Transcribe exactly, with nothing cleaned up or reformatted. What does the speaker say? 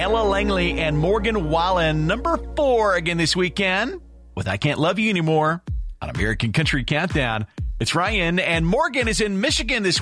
Ella Langley and Morgan Wallen. Number four again this weekend with I Can't Love You Anymore on American Country Countdown. It's Ryan, and Morgan is in Michigan this